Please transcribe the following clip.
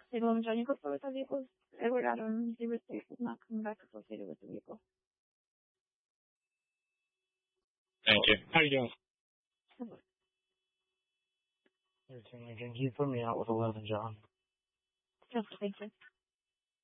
Hey, Mom, John, you go forward with the vehicles. Edward Adams, 06, is not coming back associated with the vehicle. Thank you. How you doing? Everything, can you put me out with 11, John? Just thank you.